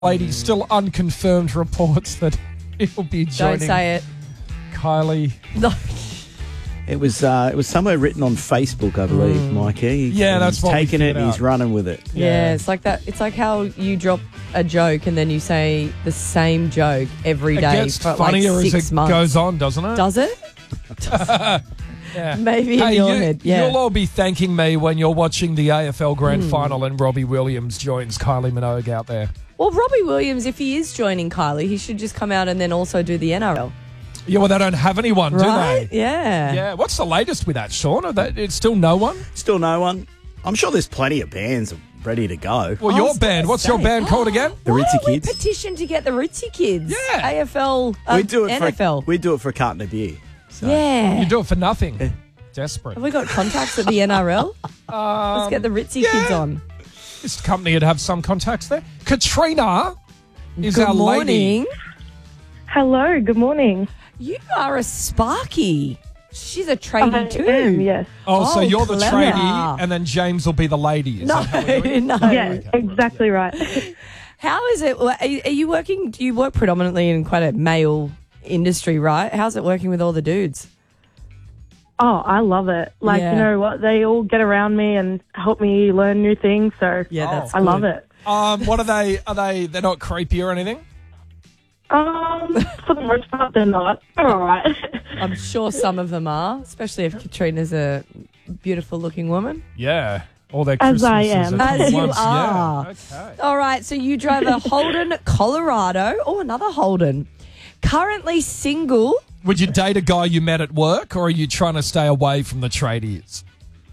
lady, still unconfirmed reports that he'll be joining. Don't say it. Kylie. No. It was somewhere written on Facebook, I believe, Mikey. Yeah, that's he's what we taken it figured and he's out. running with it. Yeah, it's like that. It's like how you drop a joke and then you say the same joke every It day gets for funnier like 6 as it months. goes on, doesn't it? Does it? Yeah. Maybe in your head. Yeah. You'll all be thanking me when you're watching the AFL Grand Final and Robbie Williams joins Kylie Minogue out there. Well, Robbie Williams, if he is joining Kylie, he should just come out and then also do the NRL. Yeah, well, they don't have anyone, Right? do they? Yeah. Yeah. What's the latest with that, Sean? It's still no one? Still no one. I'm sure there's plenty of bands ready to go. Well, I your was band. gonna What's your say- band called again? The Why Ritzy don't we Kids. petition to get the Ritzy Kids? Yeah. AFL, we do it NFL. we do it for a carton of beer. So. Yeah. You do it for nothing. Desperate. Have we got contacts at the NRL? Let's get the Ritzy Kids on. This company would have some contacts there. Katrina is Good our morning. lady. Hello, good morning. You are a Sparky. She's a tradie I too. am, yes. Oh, so Oh, you're the clever. tradie, and then James will be the lady. Is No, that how we're doing it? no. Yes, exactly right. How is it? Are you working? Do you work predominantly in quite a male industry, right? How's it working with all the dudes? Oh, I love it. Like, Yeah. you know what? They all get around me and help me learn new things, so Yeah, that's I love it. What are they? They're not creepy or anything? For the most part, they're not. They're all right. I'm sure some of them are, especially if Katrina's a beautiful-looking woman. Yeah. All their As I Christmases am. are As you once. are. Yeah. Okay. All right, so you drive a Holden Colorado. Oh, another Holden. Currently single. Would you date a guy you met at work, or are you trying to stay away from the tradies?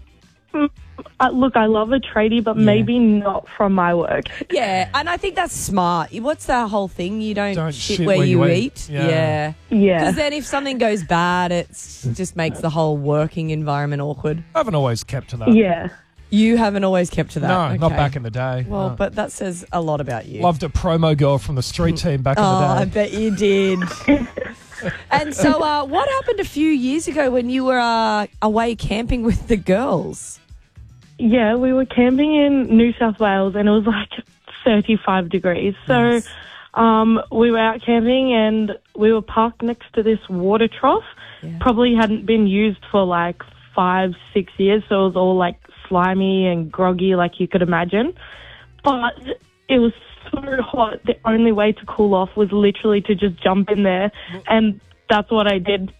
Look, I love a tradie, but maybe not from my work. Yeah, and I think that's smart. What's that whole thing? You don't shit shit where you eat. eat. Yeah. Yeah. Yeah. Because then if something goes bad, it just makes the whole working environment awkward. I haven't always kept to that. Yeah. You haven't always kept to that. No, not Okay. back in the day. Well, No. but that says a lot about you. Loved a promo girl from the street team back in I the day. bet you did. And so what happened a few years ago when you were away camping with the girls? Yeah, we were camping in New South Wales and it was like 35 degrees. So we were out camping and we were parked next to this water trough. Yeah. Probably hadn't been used for like 5-6 years. So it was all like slimy and groggy like you could imagine. But it was so hot. The only way to cool off was literally to just jump in there. And that's what I did.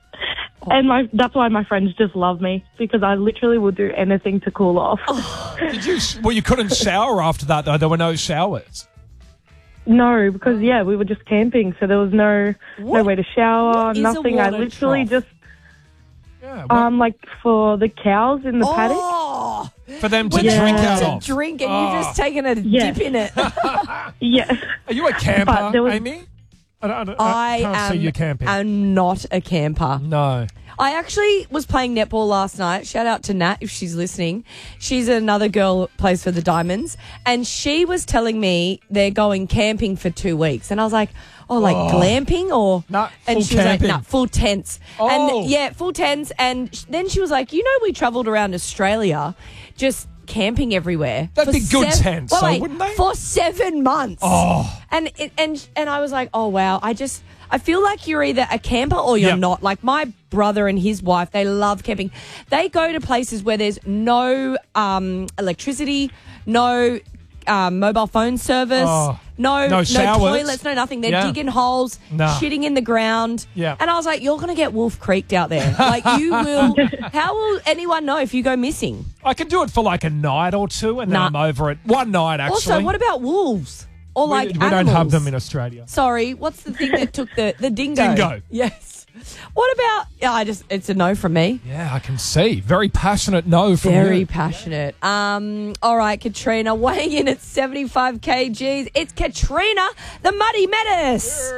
And that's why my friends just love me, because I literally will do anything to cool off. Did you? Well, you couldn't shower after that, though. There were no showers. No, because we were just camping, so there was no way to shower, What is a nothing. I water literally trough? just Yeah. like for the cows in the paddock. Oh, for them to when they drink want out to of. drink and Oh. you've just taken a Yeah. dip in it. Yeah, Are you a camper, But there was- Amy? I I can't see you camping. am not a camper. No. I actually was playing netball last night. Shout out to Nat if she's listening. She's another girl who plays for the Diamonds. And she was telling me they're going camping for 2 weeks. And I was like, like glamping or... No, and full she was camping. like, no, full tents. Oh. And yeah, full tents. And then she was like, we traveled around Australia just camping everywhere. That'd for be good tents, Well, though, wait, wouldn't they? For 7 months. Oh. And I was like, oh, wow. I feel like you're either a camper or you're Yep. not. Like my brother and his wife, they love camping. They go to places where there's no electricity, no mobile phone service, Oh. no showers. toilets, no nothing. They're Yeah. digging holes, Nah. shitting in the ground. Yeah. And I was like, you're going to get wolf creeked out there. Like you will. How will anyone know if you go missing? I can do it for like a night or two, and then Nah. I'm over it. One night, actually. Also, what about wolves? Or we, like we don't animals? have them in Australia. Sorry, what's the thing that took the dingo? Dingo. Yes. What about? It's a no from me. Yeah, I can see. Very passionate no from Very you. passionate. All right, Katrina, weighing in at 75 kgs. It's Katrina, the Muddy Menace.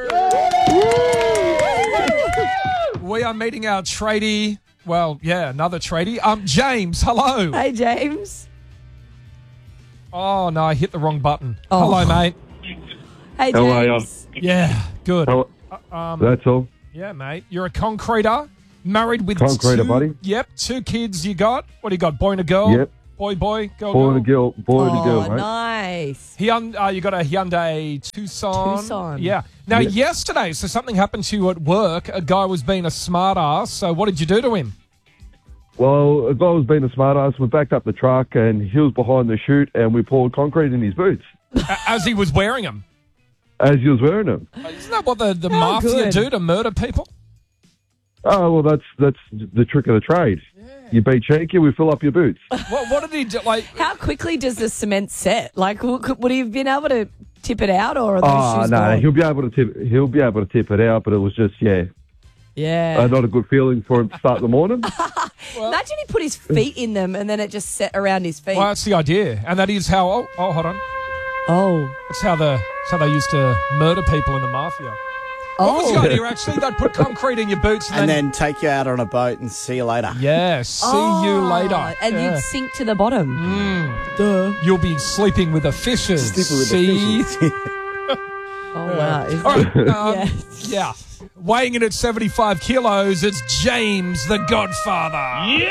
We are meeting our tradie. Well, yeah, another tradie. James, hello. Hey, James. Oh, no, I hit the wrong button. Oh. Hello, mate. Hey, James. How are ya? Yeah, good. That's all. Yeah, mate. You're a concreter, married with Concreter, two, buddy. Yep, 2 kids you got. What do you got, boy and a girl? Yep. Boy, girl, Boy and a girl, Oh, mate. nice. You got a Hyundai Tucson. Tucson. Yeah. Now, yesterday, so something happened to you at work. A guy was being a smart ass. So what did you do to him? Well, a guy was being a smart ass. We backed up the truck and he was behind the chute and we poured concrete in his boots As he was wearing them. as he was wearing them. Isn't that what the mafia good. do to murder people? Oh, well, that's the trick of the trade. You be cheeky, we fill up your boots. What did he do? Like, How quickly does the cement set? Like, would he have been able to tip it out, or are those Oh, shoes no, gone? he'll be able to tip it out, but it was just, Yeah. not a good feeling for him to start the morning. Imagine he put his feet in them and then it just set around his feet. well, that's the idea, and that is how. Oh, hold on. Oh. That's how they used to murder people in the mafia. What was the idea? Actually, they'd put concrete in your boots And then take you out on a boat and see you later. yeah, see you later. And Yeah. you'd sink to the bottom. Duh. You'll be sleeping with the fishes. Sleeping with see? the fishes. Oh, wow. Is All right. Yeah. Yeah. Weighing in at 75 kilos, it's James, the Godfather.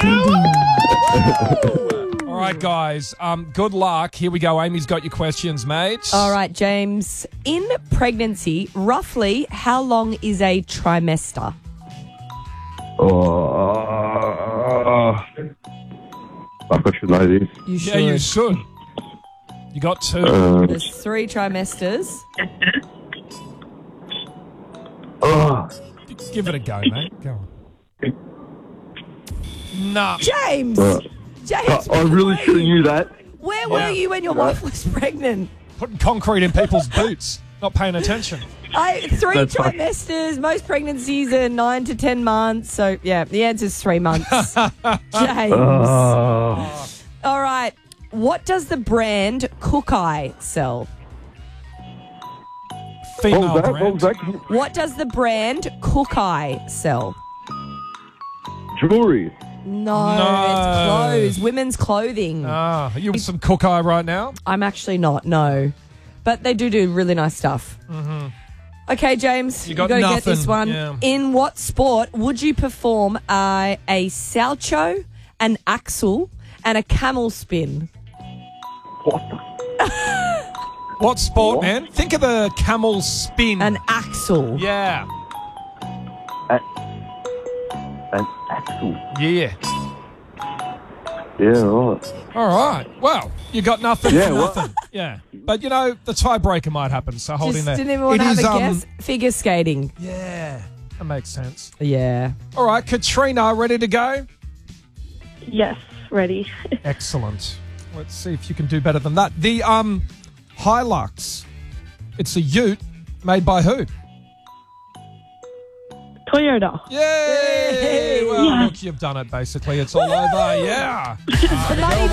All right, guys. Good luck. Here we go. Amy's got your questions, mate. All right, James. In pregnancy, roughly how long is a trimester? I should know this. You should. Yeah, you should. You got two. There's 3 trimesters. Give it a go, mate. Go on. Nah. James! James! I really should have knew that. Where were you when your wife was pregnant? Putting concrete in people's boots. Not paying attention. 3 That's fine. trimesters. Most pregnancies are 9 to 10 months. So, yeah, the answer's 3 months. James. All right. What does the brand Cookeye sell? Female What brand. was that? What does the brand Cookeye sell? Jewelry. No, No. it's clothes. Women's clothing. Ah, are you with some cook eye right now? I'm actually not, no. But they do really nice stuff. Mm-hmm. Okay, James, You you got got to get nothing, this one. yeah. In what sport would you perform a salcho, an axel, and a camel spin? What sport, man? Think of the camel spin. An axle. yeah. An axle. Yeah. Yeah, right. All right. Well, you got nothing Yeah, for well- nothing. Yeah. But, the tiebreaker might happen, so hold Just in there. didn't even want to It have is, a guess. Figure skating. Yeah. That makes sense. Yeah. All right, Katrina, ready to go? Yes, ready. Excellent. Let's see if you can do better than that. The Hilux. It's a ute made by who? Toyota. Yay! Well, look, you've done it, basically. It's all over. Yeah. The money